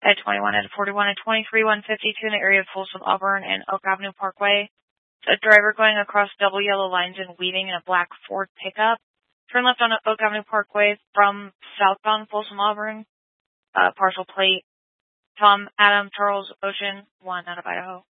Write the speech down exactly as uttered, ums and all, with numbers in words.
at twenty-one, at forty-one, at twenty-three, one fifty-two in the area of Folsom, Auburn, and Oak Avenue Parkway. A driver going across double yellow lines and weaving in a black Ford pickup. Turn left on Oak Avenue Parkway from southbound Folsom, Auburn. Uh, partial plate Tom Adam Charles Ocean, one out of Idaho.